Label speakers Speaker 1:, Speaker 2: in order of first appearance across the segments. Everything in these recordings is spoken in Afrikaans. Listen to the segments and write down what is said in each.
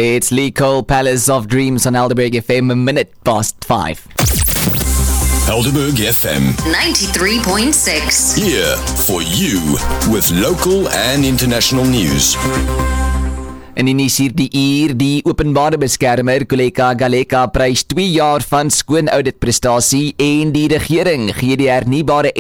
Speaker 1: It's Lee Cole, Palace of Dreams on Helderberg FM, a minute past 5.
Speaker 2: Helderberg FM
Speaker 3: 93.6.
Speaker 2: here for you with local and international news.
Speaker 1: En in hierdie uur, die openbare beskermer, Koleka Galeka, prys 2 jaar van skoon auditprestasie en die regering gee die hernubare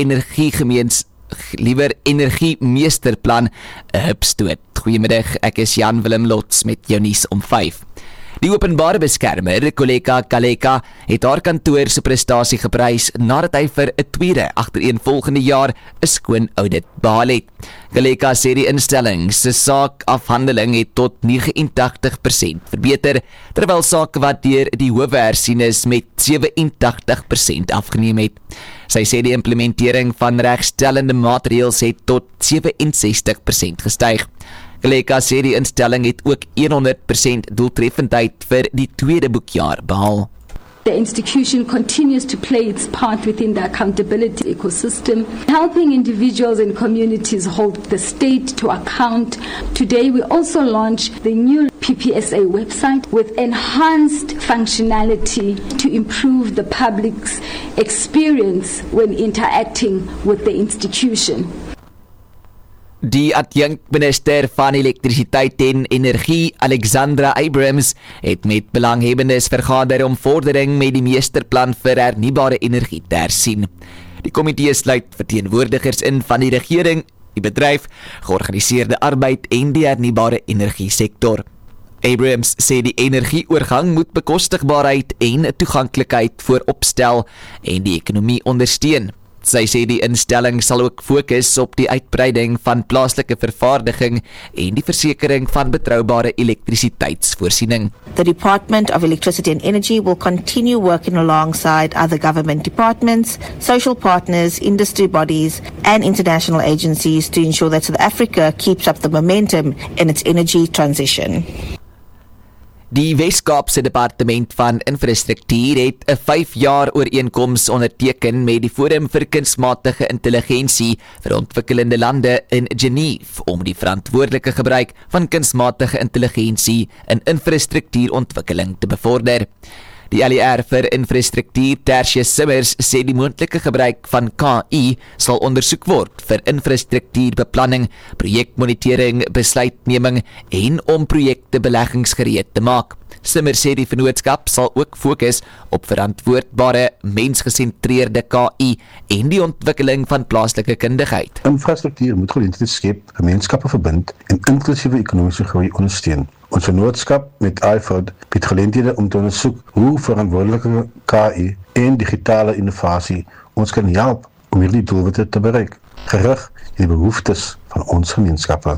Speaker 1: energiemeesterplan 'n hupstoot. Goeiemiddag, ek is Jan Willem Lots met jou nuus om 5. Die openbare beskermer, Koleka Galeka, het haar kantoor se prestasie geprys nadat hy vir 'n tweede agtereenvolgende jaar 'n skoon audit behaal het. Galeka sê die instelling se saakafhandeling het tot 89% verbeter, terwyl sake wat deur die howe hersien is met 87% afgeneem het. Sy sê die implementering van regstellende maatreëls het tot 67% gestyg. Galeka sê die instelling het ook 100% doeltreffendheid vir die tweede boekjaar behaal.
Speaker 4: The institution continues to play its part within the accountability ecosystem, helping individuals and communities hold the state to account. Today we also launched the new PPSA website with enhanced functionality to improve the public's experience when interacting with the institution.
Speaker 1: Die adjunkminister van elektrisiteit en energie, Alexandra Abrams, het met belanghebbendes vergader om vordering met die meesterplan vir hernubare energie te hersien. Die komitee sluit verteenwoordigers in van die regering, die bedryf, georganiseerde arbeid en die hernubare energie sektor. Abrams sê die energieoorgang moet bekostigbaarheid en toeganklikheid vooropstel en die ekonomie ondersteun. Sy sê die instelling sal ook fokus op die uitbreiding van plaaslike vervaardiging en die versekering van betroubare elektrisiteitsvoorsiening.
Speaker 5: The Department of Electricity and Energy will continue working alongside other government departments, social partners, industry bodies and international agencies to ensure that South Africa keeps up the momentum in its energy transition.
Speaker 1: Die Wes-Kaapse Departement van Infrastruktuur het 'n 5 jaar ooreenkoms onderteken met die Forum vir Kunsmatige Intelligensie vir ontwikkelende lande in Genève om die verantwoordelike gebruik van kunsmatige intelligensie in infrastruktuurontwikkeling te bevorder. Die LER vir infrastruktuur, Tertius Simmers, sê die moontlike gebruik van KI sal ondersoek word vir infrastruktuurbeplanning, projekmonitering, besluitneming en om projekte beleggingsgereed te maak. Simmers sê die vennootskap sal ook fokus op verantwoordbare, mensgesentreerde KI en die ontwikkeling van plaaslike kundigheid.
Speaker 6: Infrastruktuur moet geleenthede skep, gemeenskappe verbind en inklusiewe ekonomiese groei ondersteun. Ons vennootskap met iFood bied geleenthede om te ondersoek hoe verantwoordelike KI en digitale innovasie ons kan help om hierdie doelwitte te bereik, gerig in die behoeftes van ons gemeenskappe.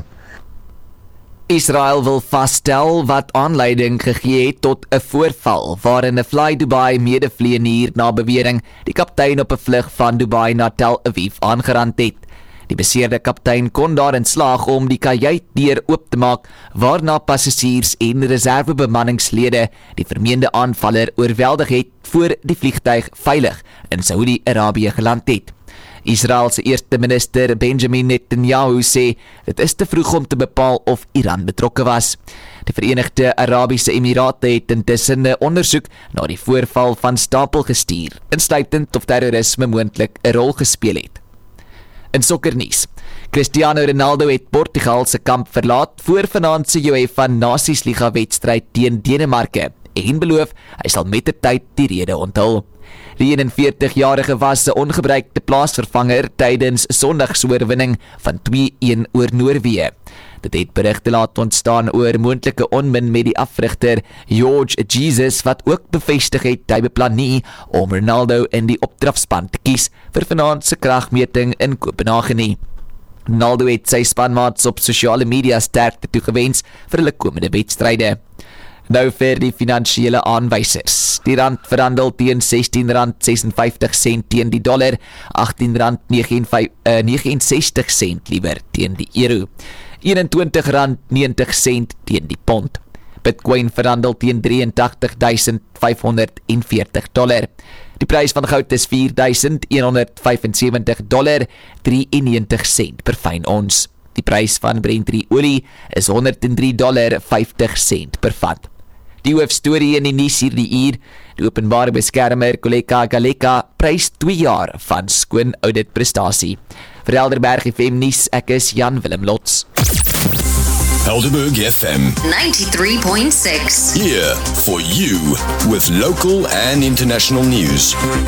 Speaker 1: Israel wil vasstel wat aanleiding gegee het tot 'n voorval waarin 'n Fly Dubai medevlieënier na bewering die kaptein op 'n vlug van Dubai na Tel Aviv aangerand het. Die beseerde kaptein kon daarin slaag om die kajuitdeur oop te maak, waarna passasiers en reservebemanningslede die vermeende aanvaller oorweldig het voor die vliegtuig veilig in Saudi-Arabië geland het. Israel se eerste minister Benjamin Netanyahu sê dit is te vroeg om te bepaal of Iran betrokke was. Die Verenigde Arabiese Emirate het intussen 'n ondersoek na die voorval van stapel gestuur, insluitend of terrorisme moontlik 'n rol gespeel het. In sokkernuus. Cristiano Ronaldo het Portugal se kamp verlaat voor vanaand se UEFA Nasies Liga wedstryd teen Denemarke en beloof hy sal met die tyd die rede onthul. Die 41-jarige was 'n ongebruikte plaasvervanger tydens Sondag se oorwinning van 2-1 oor Noorwe. Dit het berigte laat ontstaan oor moontlike onmin met die afrigter George Jesus, wat ook bevestig het hy beplan nie om Ronaldo in die opdrafspan te kies vir vanaand se kragmeting in Kopenhagen nie. Ronaldo het sy spanmaats op sosiale media sterkte toegewens vir hulle komende wedstryde. Nou vir die finansiële aanwysers. Die rand verhandel teen R16.56 teen die dollar, R18.69 liewer teen die euro, R21.90 teen die pond. Bitcoin verhandel teen $83,540. Die prys van goud is $4.175.93 per fyn ons. Die prys van Brent olie is $103.50 per vat. Die hoofstorie in die nuus hierdie uur. Die openbare beskermer Koleka Galeka prys 2 jaar van skoon auditprestasie. Vir Helderberg FM nuus, ek is Jan Willem Lots.
Speaker 2: Helderberg FM
Speaker 3: 93.6.
Speaker 2: here for you with local and international news.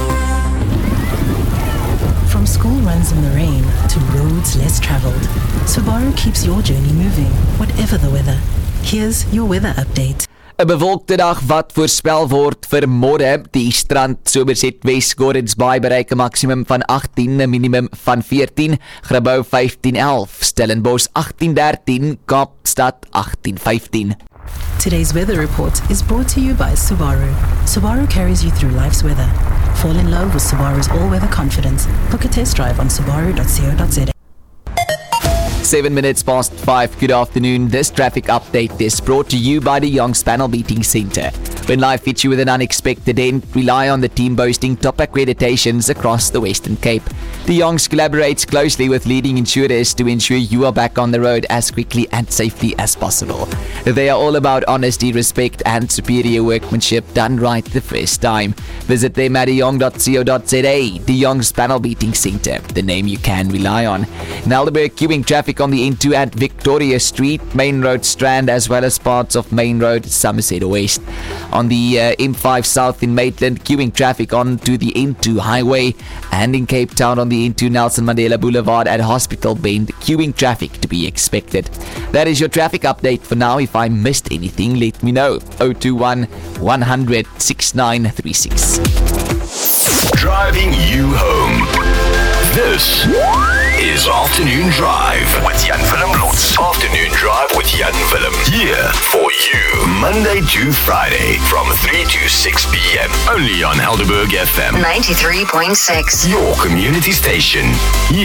Speaker 7: From school runs in the rain to roads less traveled, Subaru keeps your journey moving, whatever the weather. Here's your weather update.
Speaker 1: 'n bewolkte dag wat voorspel word vir môre. Die strand Somerset West Gordons Bay bereik 'n maksimum van 18, 'n minimum van 14, Grabouw 15-11, Stellenbosch 18-13, Kaapstad 18-15.
Speaker 7: Today's weather report is brought to you by Subaru. Subaru carries you through life's weather. Fall in love with Subaru's all-weather confidence. Book a test drive on subaru.co.za.
Speaker 1: 7 minutes past 5. Good afternoon. This traffic update is brought to you by the Young's Panel Beating Centre. When life hits you with an unexpected end, rely on the team boasting top accreditations across the Western Cape. The Young's collaborates closely with leading insurers to ensure you are back on the road as quickly and safely as possible. They are all about honesty, respect and superior workmanship done right the first time. Visit them at young.co.za. The Young's Panel Beating Centre, the name you can rely on. In Helderberg, queuing traffic on the N2 at Victoria Street, Main Road Strand, as well as parts of Main Road Somerset West. On the M5 South in Maitland, queuing traffic onto the N2 Highway, and in Cape Town on the N2 Nelson Mandela Boulevard at Hospital Bend, queuing traffic to be expected. That is your traffic update for now. If I missed anything, let me know. 021 100 6936.
Speaker 2: Driving you home. This is Afternoon Drive with Jan Willem Lots. Afternoon Drive with Jan Willem. Here for you, Monday to Friday from 3 to 6 p.m. Only on Helderberg FM
Speaker 3: 93.6.
Speaker 2: Your community station.